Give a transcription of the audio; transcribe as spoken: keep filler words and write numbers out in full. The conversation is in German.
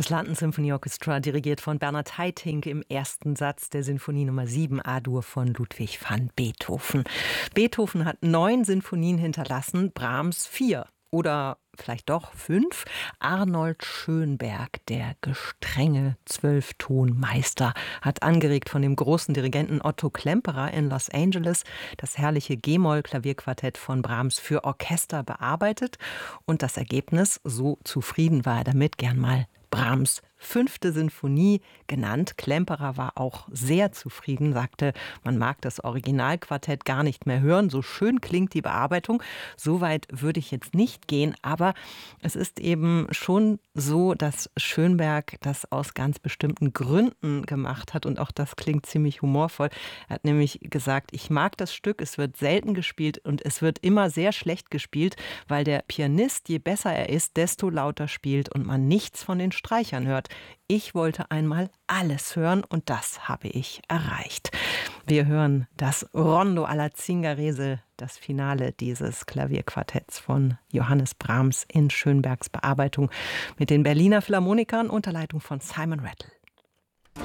Das London Symphony Orchestra, dirigiert von Bernhard Haitink im ersten Satz der Sinfonie Nummer sieben A-Dur von Ludwig van Beethoven. Beethoven hat neun Sinfonien hinterlassen, Brahms vier. Oder vielleicht doch fünf. Arnold Schönberg, der gestrenge Zwölftonmeister, hat angeregt von dem großen Dirigenten Otto Klemperer in Los Angeles das herrliche G-Moll-Klavierquartett von Brahms für Orchester bearbeitet. Und das Ergebnis, so zufrieden war er damit, gern mal Brahms fünfte Sinfonie genannt. Klemperer war auch sehr zufrieden, sagte, man mag das Originalquartett gar nicht mehr hören, so schön klingt die Bearbeitung. So weit würde ich jetzt nicht gehen, aber es ist eben schon so, dass Schönberg das aus ganz bestimmten Gründen gemacht hat und auch das klingt ziemlich humorvoll. Er hat nämlich gesagt, ich mag das Stück, es wird selten gespielt und es wird immer sehr schlecht gespielt, weil der Pianist, je besser er ist, desto lauter spielt und man nichts von den Streichern hört. Ich wollte einmal alles hören und das habe ich erreicht. Wir hören das Rondo alla Zingarese, das Finale dieses Klavierquartetts von Johannes Brahms in Schönbergs Bearbeitung mit den Berliner Philharmonikern unter Leitung von Simon Rattle.